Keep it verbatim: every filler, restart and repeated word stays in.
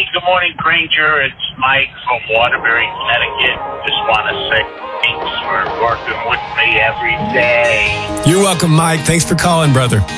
good morning, Granger. It's Mike from Waterbury, Connecticut. Just want to say thanks for working with me every day. You're welcome, Mike. Thanks for calling, brother.